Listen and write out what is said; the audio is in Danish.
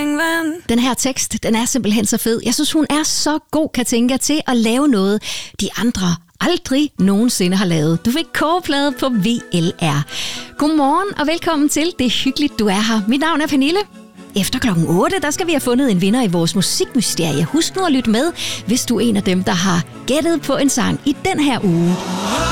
springvand. Den her tekst, den er simpelthen så fed. Jeg synes, hun er så god, Katinka, til at lave noget, de andre aldrig nogensinde har lavet. Du fik kogeplade på VLR. Godmorgen og velkommen til. Det er hyggeligt, du er her. Mit navn er Pernille. Efter klokken 8, der skal vi have fundet en vinder i vores musikmysterie. Husk nu at lytte med, hvis du er en af dem, der har gættet på en sang i den her uge.